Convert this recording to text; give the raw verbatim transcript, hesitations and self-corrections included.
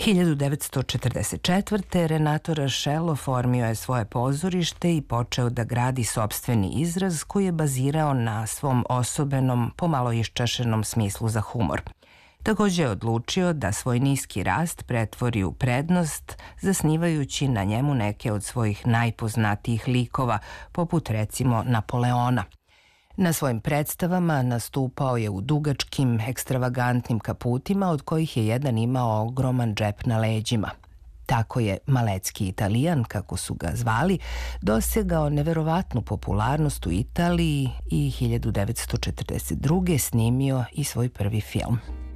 hiljadu devetsto četrdeset četvrte. Renato Rascel oformio je svoje pozorište i počeo da gradi sopstveni izraz koji je bazirao na svom osobenom, pomalo iščašenom smislu za humor. Takođe je odlučio da svoj niski rast pretvori u prednost, zasnivajući na njemu neke od svojih najpoznatijih likova, poput recimo Napoleona. Na svojim predstavama nastupao je u dugačkim, ekstravagantnim kaputima, od kojih je jedan imao ogroman džep na leđima. Tako je malecki Italijan, kako su ga zvali, dosegao neverovatnu popularnost u Italiji i hiljadu devetsto četrdeset druge snimio i svoj prvi film.